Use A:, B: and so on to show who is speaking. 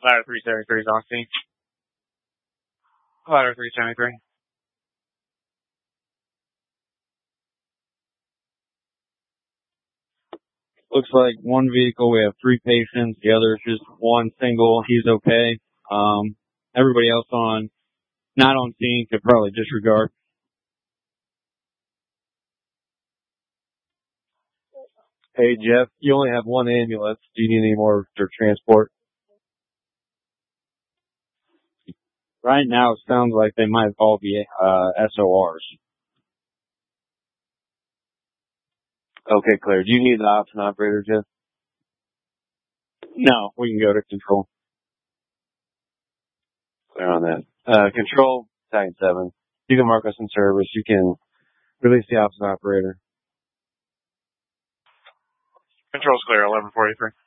A: Ladder 373 is on scene. Ladder 373.
B: Looks like one vehicle, we have 3 patients. The other is just one single. He's okay. Everybody else not on scene could probably disregard.
C: Hey, Jeff, you only have one ambulance. Do you need any more for transport?
B: Right now, it sounds like they might all be SORs.
C: Okay, Claire. Do you need the option operator, Jeff?
B: No, we can go to control.
C: Clear on that. Control, Titan 7. You can mark us in service. You can release the option operator.
A: Control's clear, 1143.